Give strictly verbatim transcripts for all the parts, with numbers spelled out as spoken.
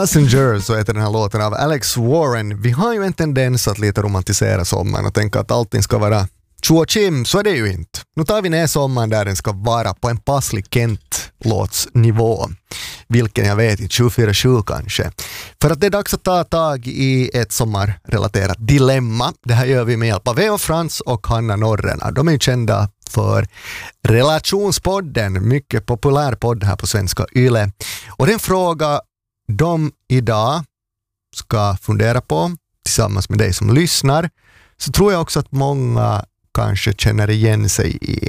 Passenger, så heter den här låten av Alex Warren. Vi har ju en tendens att lite romantisera sommaren och tänka att allting ska vara tjo och chim, så är det ju inte. Nu tar vi ner sommaren där den ska vara på en passlig Kent-låtsnivå. Vilken jag vet inte, tjugofyra sju kanske. För att det är dags att ta tag i ett sommarrelaterat dilemma. Det här gör vi med hjälp av Eva Frans och Hanna Norrena. De är ju kända för Relationspodden, mycket populär podd här på Svenska Yle. Och den fråga de idag ska fundera på tillsammans med dig som lyssnar, så tror jag också att många kanske känner igen sig i.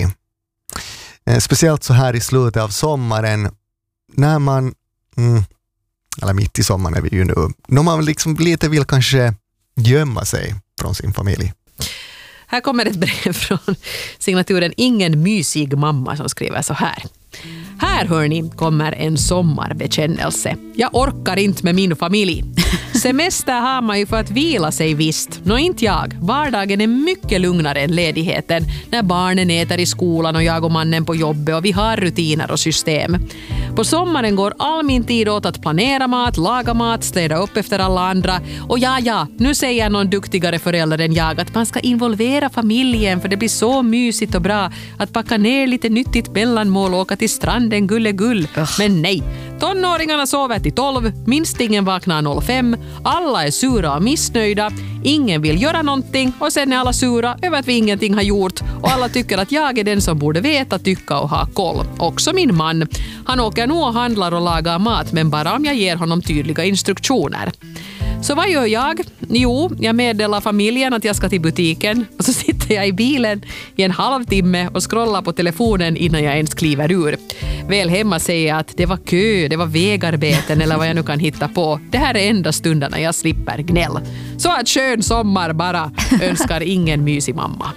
Eh, speciellt så här i slutet av sommaren, när man, mm, eller mitt i sommaren är vi ju nu, när man liksom lite vill kanske gömma sig från sin familj. Här kommer ett brev från signaturen Ingen mysig mamma som skriver så här. Här hörni kommer en sommarbekännelse. Jag orkar inte med min familj. Semester har man ju för att vila sig visst. Nå inte jag. Vardagen är mycket lugnare än ledigheten. När barnen äter i skolan och jag och mannen på jobbet och vi har rutiner och system. På sommaren går all min tid åt att planera mat, laga mat, städa upp efter alla andra. Och ja, ja, nu säger någon duktigare förälder än jag att man ska involvera familjen för det blir så mysigt och bra att packa ner lite nyttigt mellanmål och åka till stranden gullegull. Men nej, tonåringarna sover till tolv, minstingen vaknar noll fem, alla är sura och missnöjda, ingen vill göra någonting och sen är alla sura över att vi ingenting har gjort och alla tycker att jag är den som borde veta, tycka och ha koll. Också min man. Han åker nog och handlar och lagar mat, men bara om jag ger honom tydliga instruktioner. Så vad gör jag? Jo, jag meddelar familjen att jag ska till butiken och så sitter jag i bilen i en halvtimme och scrollar på telefonen innan jag ens kliver ur. Väl hemma säger jag att det var kö, det var vägarbeten eller vad jag nu kan hitta på. Det här är enda stunderna jag slipper gnäll. Så att skön sommar bara, önskar ingen mysig mamma.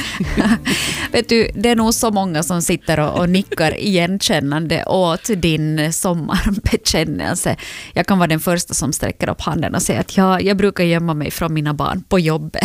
Vet du, det är nog så många som sitter och, och nickar igenkännande åt din sommarbekännelse. Jag kan vara den första som sträcker upp handen och säga att jag, jag brukar gömma mig från mina barn på jobbet.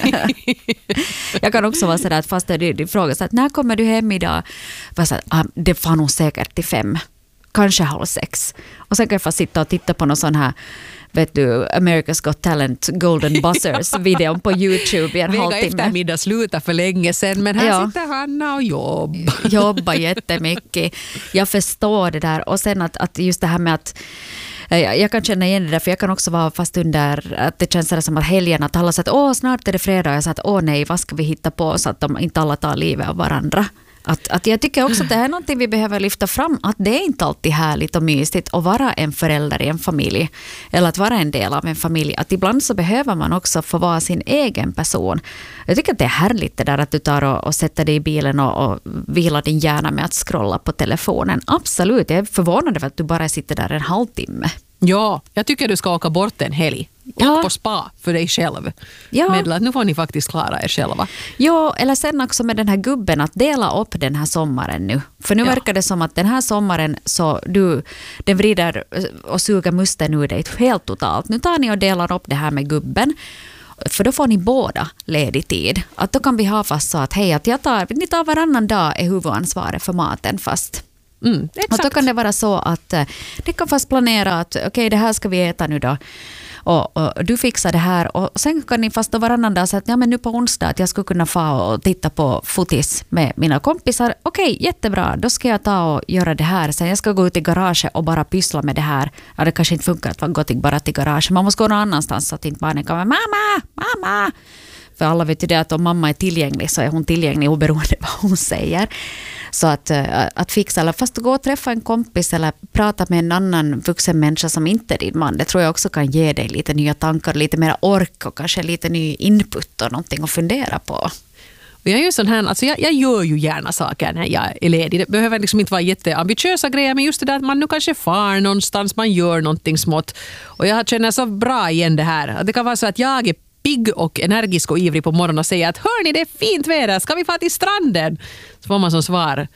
Jag kan också vara sådär att fast det är fråga så att när kommer du hem idag? Så att, ah, det får nog säkert till fem, kanske halv sex. Och sen kan jag få sitta och titta på någon sån här, vet du, America's Got Talent Golden Buzzers-videon på YouTube i en Vega halvtimme. eftermiddag slutar för länge sedan, men här Ja. sitter Hanna och jobbar. Jobbar jättemycket. Jag förstår det där. Och sen att, att just det här med att jag, jag kan känna igen det där, för jag kan också vara fast under att det känns som att helgen att alla säger att åh, snart är det fredag. Jag sa att åh nej, vad ska vi hitta på så att de inte alla tar livet av varandra. Att, att jag tycker också att det är någonting vi behöver lyfta fram, att det är inte alltid härligt och mysigt att vara en förälder i en familj eller att vara en del av en familj. Att ibland så behöver man också få vara sin egen person. Jag tycker att det är härligt det där att du tar och, och sätter dig i bilen och, och vilar din hjärna med att scrolla på telefonen. Absolut, jag är förvånad över att du bara sitter där en halvtimme. Ja, jag tycker du ska åka bort en helg. Ja. På spa för dig själv. Ja. Med att nu får ni faktiskt klara er själva. Ja, eller sen också med den här gubben att dela upp den här sommaren nu. För nu Ja. verkar det som att den här sommaren så du, den vrider och suger musten ur dig helt totalt. Nu tar ni och delar upp det här med gubben. För då får ni båda ledig tid. Att då kan vi ha fast så att hej, att jag tar, ni tar varannan dag är huvudansvaret för maten fast. Mm, exakt. Och då kan det vara så att eh, det kan fast planera att okej, okay, det här ska vi äta nu då. Och, och du fixar det här och sen kan ni fast då varannan dag säga att ja, men nu på onsdag att jag skulle kunna få och titta på fotis med mina kompisar. Okej, okay, jättebra. Då ska jag ta och göra det här. Sen jag ska gå ut i garaget och bara pyssla med det här. Ja, det kanske inte funkar att gå till, bara till garaget. Man måste gå någon annanstans så att inte barnen kan vara mamma, mamma. För alla vet ju det att om mamma är tillgänglig så är hon tillgänglig oberoende vad hon säger. Så att, att fixa, eller fast gå och träffa en kompis eller prata med en annan vuxen människa som inte är din man. Det tror jag också kan ge dig lite nya tankar, lite mer ork och kanske lite ny input och någonting att fundera på. Och jag, är ju sån här, alltså jag, jag gör ju gärna saker när jag är ledig. Det behöver liksom inte vara jätteambitiösa grejer, men just det där att man nu kanske far någonstans, man gör någonting smått. Och jag känner så bra igen det här. Det kan vara så att jag är pigg och energisk och ivrig på morgonen och säger att hörni, det är fint väder, ska vi få till stranden? Så får man som svar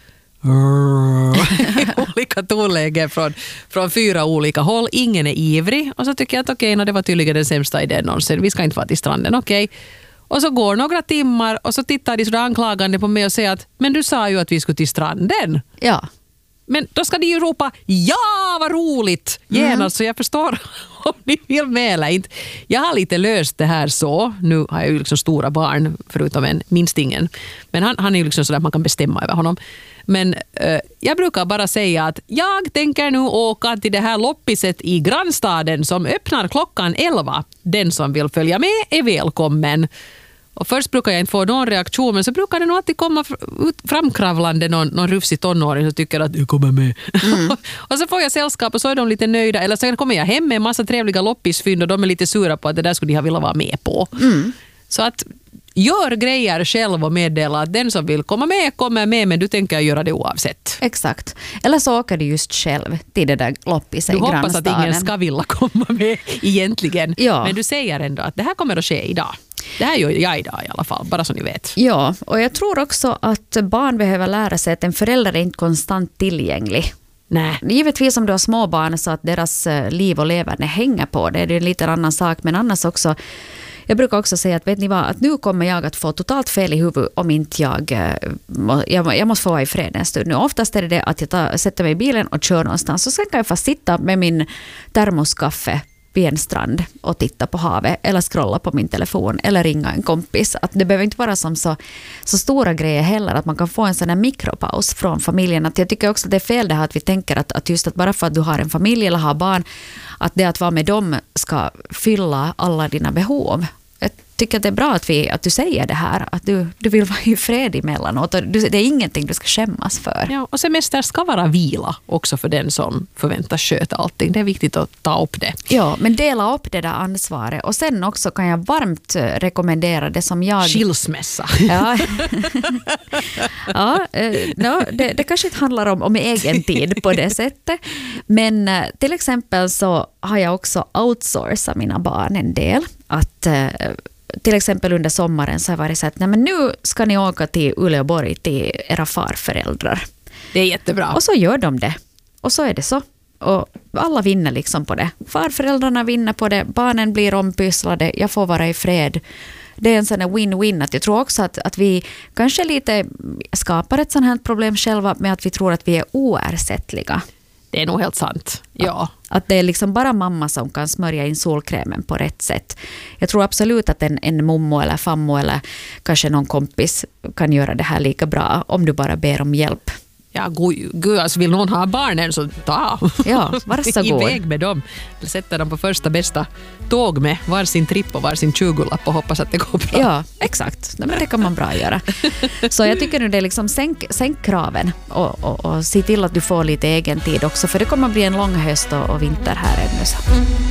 olika tonlägen från, från fyra olika håll. Ingen är ivrig. Och så tycker jag att okej, okay, det var tydligen den sämsta idén någonsin. Vi ska inte få till stranden, okej. Okay. Och så går några timmar och så tittar de så anklagande på mig och säger att men du sa ju att vi skulle till stranden. Ja. men då ska de ju ropa ja, vad roligt genast, mm. så jag förstår om ni vill med eller inte. Jag har lite löst det här så. Nu har jag ju liksom stora barn förutom en minstingen. Men han, han är ju liksom så att man kan bestämma över honom. Men eh, jag brukar bara säga att jag tänker nu åka till det här loppiset i grannstaden som öppnar klockan elva. Den som vill följa med är välkommen. Och först brukar jag inte få någon reaktion, men så brukar det nog alltid komma ut framkravlande någon, någon rufsig tonåring som tycker att du kommer med. Mm. Och så får jag sällskap och så är de lite nöjda. Eller så kommer jag hem med en massa trevliga loppisfynd och de är lite sura på att det där skulle de ha velat vara med på. Mm. Så att gör grejer själv och meddela att den som vill komma med kommer med, men du tänker göra det oavsett. Exakt. Eller så åker du just själv till det där loppisen i grannstaden. Du hoppas att ingen ska vilja komma med egentligen. Ja. Men du säger ändå att det här kommer att ske idag. Det här gör jag idag i alla fall, bara så ni vet. Ja, och jag tror också att barn behöver lära sig att en förälder är inte konstant tillgänglig. Nej. Givetvis om du har små barn så att deras liv och leverne hänger på det. Det är en lite annan sak, men annars också. Jag brukar också säga att vet ni vad, att nu kommer jag att få totalt fel i huvudet om inte jag, jag, jag måste få vara i fred en stund. Nu oftast är det det att jag tar, sätter mig i bilen och kör någonstans och sen kan jag fast sitta med min termoskaffe vid en strand och titta på havet eller scrolla på min telefon eller ringa en kompis. Att det behöver inte vara som så, så stora grejer heller att man kan få en sån här mikropaus från familjen. Att jag tycker också att det är fel det här att vi tänker att, att just att bara för att du har en familj eller har barn att det att vara med dem ska fylla alla dina behov. Jag tycker att det är bra att, vi, att du säger det här, att du, du vill vara i fred emellanåt. Det är ingenting du ska skämmas för. Ja, och semester ska vara vila också för den som förväntas sköta allting. Det är viktigt att ta upp det. Ja, men dela upp det där ansvaret. Och sen också kan jag varmt rekommendera det som jag... Skilsmässa. Ja, ja no, det, det kanske inte handlar om, om egen tid på det sättet. Men till exempel så har jag också outsourcat mina barn en del. Att till exempel under sommaren så har jag varit så att nej, men nu ska ni åka till Uleåborg till era farföräldrar. Det är jättebra. Och så gör de det. Och så är det så. Och alla vinner liksom på det. Farföräldrarna vinner på det. Barnen blir ompysslade. Jag får vara i fred. Det är en sån här win-win. Att jag tror också att, att vi kanske lite skapar ett sånt här problem själva med att vi tror att vi är oersättliga. Det är nog helt sant. Ja. Att, att det är liksom bara mamma som kan smörja in solkrämen på rätt sätt. Jag tror absolut att en, en mommo eller fammo eller kanske någon kompis kan göra det här lika bra om du bara ber om hjälp. Ja, gud, alltså vill någon ha barnen så ta. Ja, varsågod. Iväg med dem. Eller sätta dem på första bästa tåg med varsin tripp och varsin tjugolapp och hoppas att det går bra. Ja, exakt. Men det kan man bra göra. Så jag tycker nu det är liksom sänk, sänk kraven och, och, och se till att du får lite egen tid också. För det kommer att bli en lång höst och, och vinter här ännu. Så.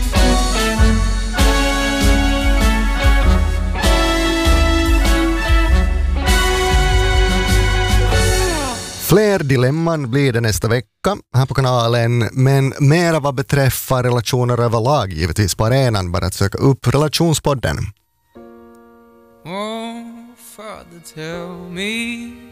Fler dilemman blir det nästa vecka här på kanalen, men mera vad beträffar relationer överlag, givetvis på arenan, bara att söka upp Relationspodden. Oh, Father, tell me